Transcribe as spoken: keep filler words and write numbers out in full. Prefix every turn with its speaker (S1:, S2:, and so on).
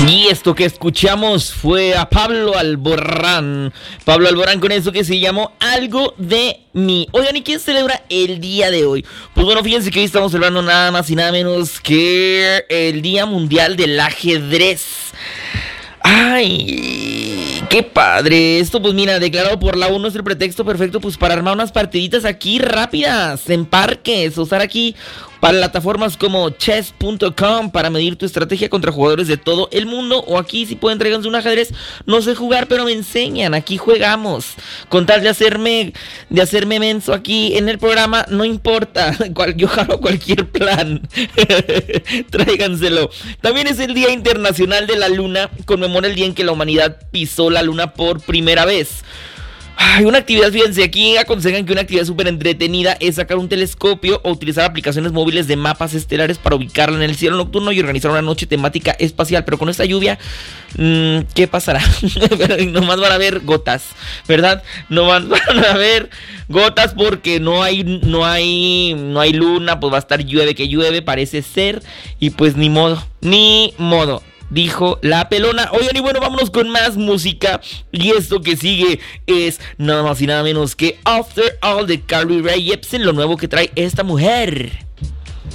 S1: Y esto que escuchamos fue a Pablo Alborán. Pablo Alborán con eso que se llamó Algo de Mí. Oigan, ¿y quién celebra el día de hoy? Pues bueno, fíjense que hoy estamos celebrando nada más y nada menos que el Día Mundial del Ajedrez. ¡Ay! ¡Qué padre! Esto pues mira, declarado por la ONU es el pretexto perfecto pues para armar unas partiditas aquí rápidas, en parques, usar aquí plataformas como chess punto com para medir tu estrategia contra jugadores de todo el mundo. O aquí si pueden tráiganse un ajedrez. No sé jugar pero me enseñan, aquí jugamos. Con tal de hacerme de hacerme menso aquí en el programa, no importa, yo jalo cualquier plan. Tráiganselo. También es el Día Internacional de la Luna. Conmemora el día en que la humanidad pisó la luna por primera vez. Ay, una actividad, fíjense, aquí aconsejan que una actividad súper entretenida es sacar un telescopio o utilizar aplicaciones móviles de mapas estelares para ubicarla en el cielo nocturno y organizar una noche temática espacial. Pero con esta lluvia, mmm, ¿qué pasará? Nomás van a ver gotas, ¿verdad? Nomás van a ver gotas porque no hay, no hay, no hay luna, pues va a estar llueve que llueve, parece ser, y pues ni modo, ni modo. Dijo la pelona. Oigan, y bueno, vámonos con más música. Y esto que sigue es nada más y nada menos que After All de Carly Rae Jepsen, lo nuevo que trae esta mujer.